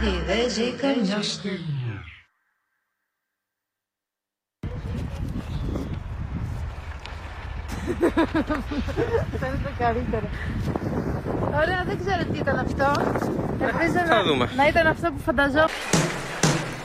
διβέζει καλιός. Φαίνεται καλύτερα. Ωραία, δεν ξέρω τι ήταν αυτό. Ελπίζω να ήταν αυτό που φανταζόμουν.